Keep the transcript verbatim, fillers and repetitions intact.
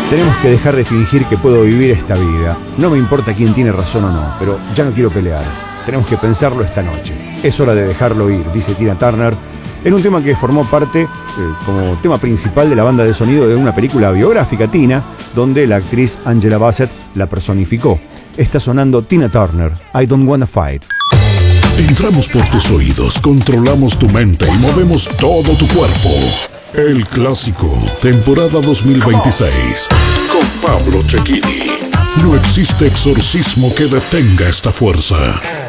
Tenemos que dejar de fingir que puedo vivir esta vida. No me importa quién tiene razón o no, pero ya no quiero pelear. Tenemos que pensarlo esta noche. Es hora de dejarlo ir, dice Tina Turner, en un tema que formó parte eh, como tema principal de la banda de sonido de una película biográfica, Tina, donde la actriz Angela Bassett la personificó. Está sonando Tina Turner, I Don't Wanna Fight. Entramos por tus oídos, controlamos tu mente y movemos todo tu cuerpo. El Clásico, temporada dos mil veintiséis, con Pablo Cecchini. No existe exorcismo que detenga esta fuerza.